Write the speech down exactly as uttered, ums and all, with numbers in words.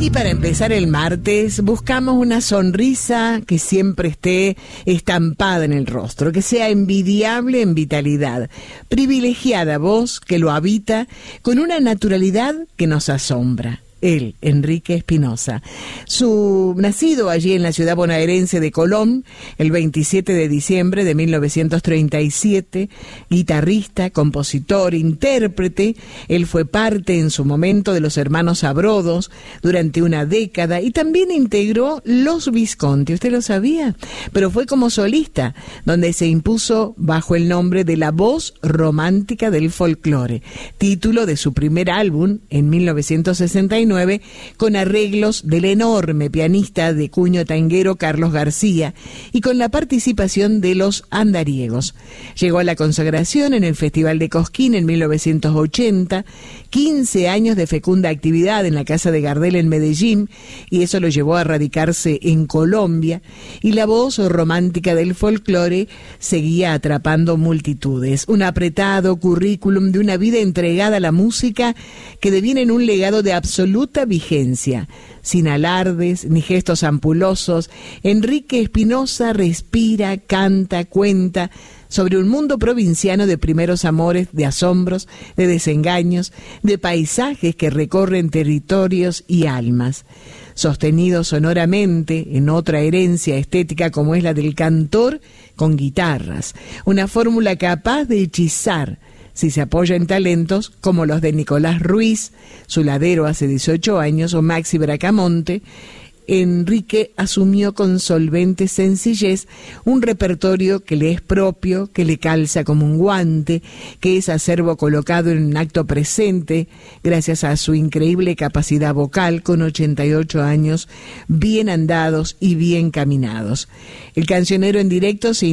Y para empezar el martes, buscamos una sonrisa que siempre esté estampada en el rostro, que sea envidiable en vitalidad, privilegiada voz que lo habita con una naturalidad que nos asombra. Él, Enrique Espinosa, su nacido allí en la ciudad bonaerense de Colón, el veintisiete de diciembre de mil novecientos treinta y siete, guitarrista, compositor, intérprete. Él fue parte en su momento de los Hermanos Abrodos durante una década y también integró Los Visconti, ¿usted lo sabía? Pero fue como solista, donde se impuso bajo el nombre de La Voz Romántica del Folclore, título de su primer álbum en mil novecientos sesenta y nueve, con arreglos del enorme pianista de cuño tanguero Carlos García y con la participación de los andariegos. Llegó a la consagración en el Festival de Cosquín en mil novecientos ochenta, quince años de fecunda actividad en la Casa de Gardel en Medellín, y eso lo llevó a radicarse en Colombia, y la voz romántica del folclore seguía atrapando multitudes. Un apretado currículum de una vida entregada a la música que deviene en un legado de absoluta vigencia. Sin alardes ni gestos ampulosos, Enrique Espinosa respira, canta, cuenta sobre un mundo provinciano de primeros amores, de asombros, de desengaños, de paisajes que recorren territorios y almas. Sostenido sonoramente en otra herencia estética como es la del cantor con guitarras, una fórmula capaz de hechizar si se apoya en talentos como los de Nicolás Ruiz, su ladero hace dieciocho años, o Maxi Bracamonte. Enrique asumió con solvente sencillez un repertorio que le es propio, que le calza como un guante, que es acervo colocado en un acto presente gracias a su increíble capacidad vocal con ochenta y ocho años, bien andados y bien caminados. El cancionero en directo se